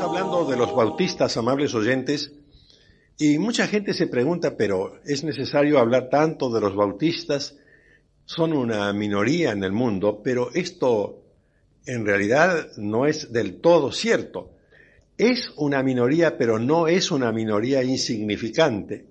hablando de los bautistas, amables oyentes, y mucha gente se pregunta, pero ¿es necesario hablar tanto de los bautistas? Son una minoría en el mundo, pero esto en realidad no es del todo cierto. Es una minoría, pero no es una minoría insignificante.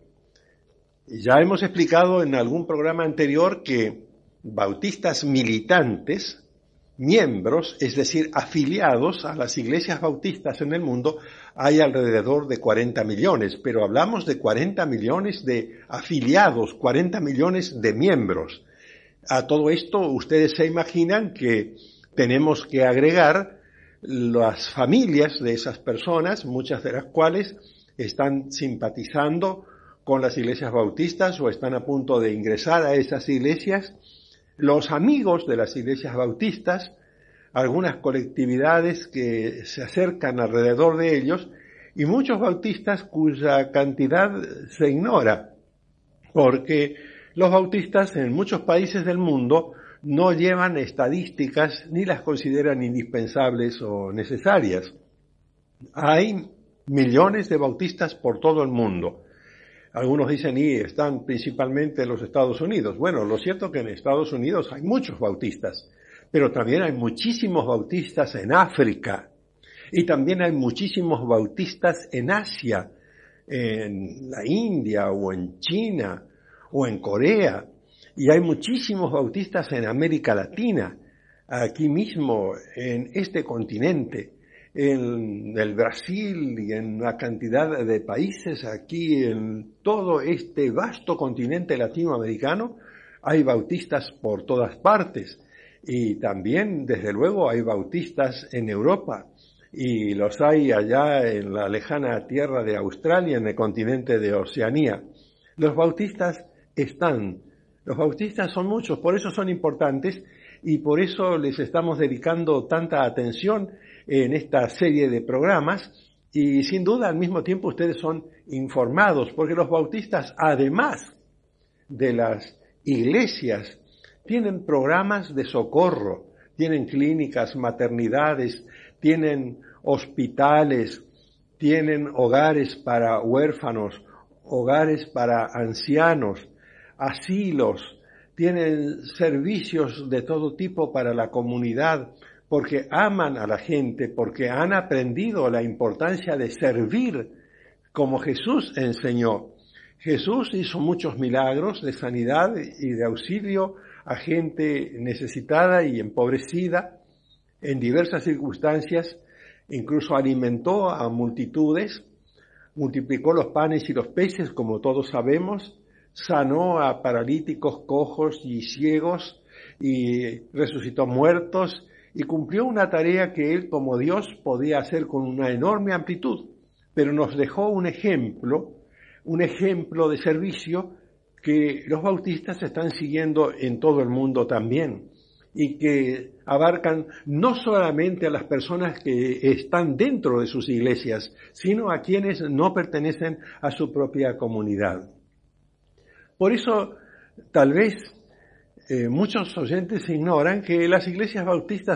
Ya hemos explicado en algún programa anterior que bautistas militantes, miembros, es decir, afiliados a las iglesias bautistas en el mundo, hay alrededor de 40 millones, pero hablamos de 40 millones de afiliados, 40 millones de miembros. A todo esto, ustedes se imaginan que tenemos que agregar las familias de esas personas, muchas de las cuales están simpatizando con las iglesias bautistas o están a punto de ingresar a esas iglesias, los amigos de las iglesias bautistas, algunas colectividades que se acercan alrededor de ellos y muchos bautistas cuya cantidad se ignora, porque los bautistas en muchos países del mundo no llevan estadísticas ni las consideran indispensables o necesarias. Hay millones de bautistas por todo el mundo. Algunos dicen, y están principalmente en los Estados Unidos. Bueno, lo cierto es que en Estados Unidos hay muchos bautistas, pero también hay muchísimos bautistas en África y también hay muchísimos bautistas en Asia, en la India o en China o en Corea, y hay muchísimos bautistas en América Latina, aquí mismo en este continente, en el Brasil y en una cantidad de países aquí en todo este vasto continente latinoamericano, hay bautistas por todas partes y también, desde luego, hay bautistas en Europa y los hay allá en la lejana tierra de Australia, en el continente de Oceanía. Los bautistas son muchos, por eso son importantes y por eso les estamos dedicando tanta atención en esta serie de programas y sin duda al mismo tiempo ustedes son informados porque los bautistas, además de las iglesias, tienen programas de socorro, tienen clínicas, maternidades, tienen hospitales, tienen hogares para huérfanos, hogares para ancianos, asilos, tienen servicios de todo tipo para la comunidad, porque aman a la gente, porque han aprendido la importancia de servir como Jesús enseñó. Jesús hizo muchos milagros de sanidad y de auxilio a gente necesitada y empobrecida en diversas circunstancias, incluso alimentó a multitudes, multiplicó los panes y los peces, como todos sabemos, sanó a paralíticos, cojos y ciegos y resucitó muertos y cumplió una tarea que él como Dios podía hacer con una enorme amplitud, pero nos dejó un ejemplo de servicio que los bautistas están siguiendo en todo el mundo también y que abarcan no solamente a las personas que están dentro de sus iglesias, sino a quienes no pertenecen a su propia comunidad. Por eso, tal vez muchos oyentes ignoran que las iglesias bautistas